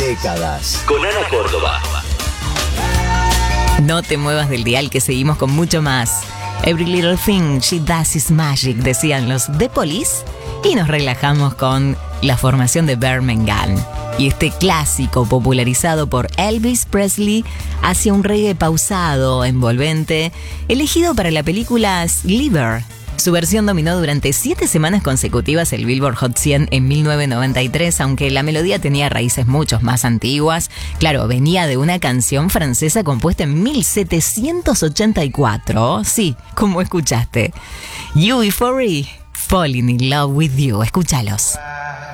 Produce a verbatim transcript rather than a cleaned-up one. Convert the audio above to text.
Décadas. Con Ana Córdoba. No te muevas del dial, que seguimos con mucho más. Every little thing she does is magic, decían los The Police. Y nos relajamos con la formación de Birmingham. Y este clásico popularizado por Elvis Presley hacia un reggae pausado, envolvente, elegido para la película Sliver. Su versión dominó durante siete semanas consecutivas el Billboard Hot cien en mil novecientos noventa y tres, aunque la melodía tenía raíces mucho más antiguas. Claro, venía de una canción francesa compuesta en mil setecientos ochenta y cuatro. Sí, como escuchaste. U B cuatro, Falling in Love with You. Escúchalos.